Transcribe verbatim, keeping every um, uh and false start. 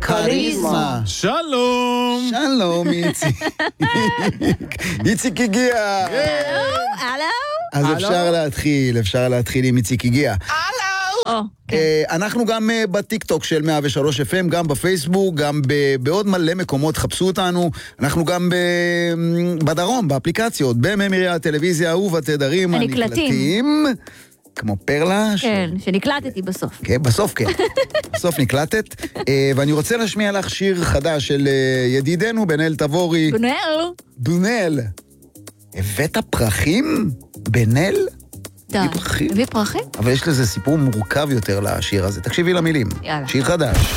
כריזמה. שלום. שלום, איציק. איציק הגיע. הלו? אז אפשר להתחיל, אפשר להתחיל עם איציק הגיע. אנחנו גם בטיק-טוק של מאה ושלוש אף אם, גם בפייסבוק, גם בעוד מלא מקומות, חפשו אותנו. אנחנו גם בדרום, באפליקציות, בממיר הטלוויזיה ובתדרים הנקלטים. כמו פרלה. כן, שנקלטתי בסוף. כן, בסוף כן. בסוף נקלטת. ואני רוצה להשמיע לך שיר חדש של ידידנו, בנאל תבורי. בנאל. בנאל. הבאת פרחים? בנאל? הביא פרחים? הביא פרחים? אבל יש לזה סיפור מורכב יותר לשיר הזה. תקשיבי למילים. יאללה. שיר חדש.